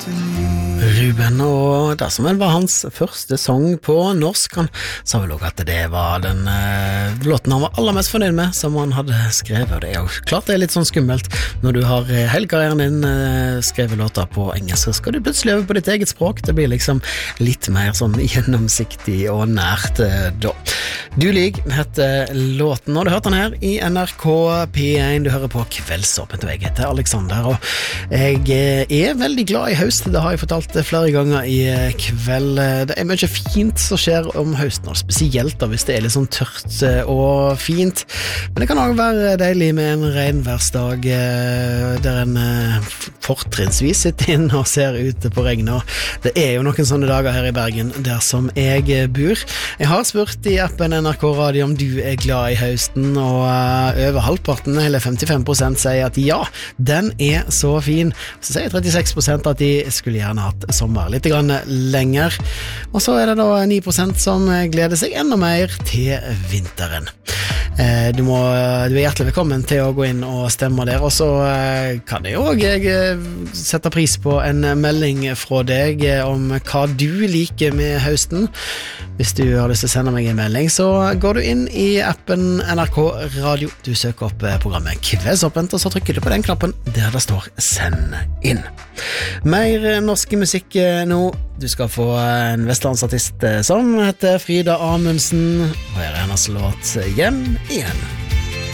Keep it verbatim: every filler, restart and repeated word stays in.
Ruben, og det som vel var hans første sang på norsk. Han sa vel også at det var den uh, låten han var aller mest fornøyd med, som han hadde skrevet, og det er jo klart det er litt sånn skummelt når du har hele karrieren din uh, skrevet låter på engelsk, så skal du plutselig øve på ditt eget språk. Det blir liksom litt mer sånn gjennomsiktig og nært uh, da. Du lig heter låten, og du hørte den her i N R K P én. Du hører på Kveldsåpent, og jeg heter Alexander, og jeg er veldig glad i høst. Det har jeg fortalt flere ganger i kveld. Det er mye fint som skjer om høsten, og spesielt da hvis det er litt sånn tørt og fint. Men det kan også være deilig med en regnværsdag der en fortrinnsvis sitter inn og ser ut på regnet. Det er jo noen sånne dager her i Bergen der som jeg bor. Jeg har spurt i appen N R K Radio om du er glad i høsten, og over halvparten, eller femtifem prosent, sier at ja, den er så fin. Så sier trettiseks prosent at de skulle gjerne hatt sommer litt grann lenger, og så er det da ni prosent som gleder seg enda mer til vinteren. Du, må, du er hjertelig velkommen til å gå inn og stemme der, og så kan jeg også sette pris på en melding fra deg om hva du liker med høsten. Hvis du har lyst til å sende meg en melding, så går du inn i appen N R K Radio. Du søker opp programmet Kveldsåpent, og så trykker du på den knappen der det står send inn. Mer norsk musikk nå. Du skal få en vestlandsartist som heter Frida Amundsen, og her er hennes låt Hjem igjen.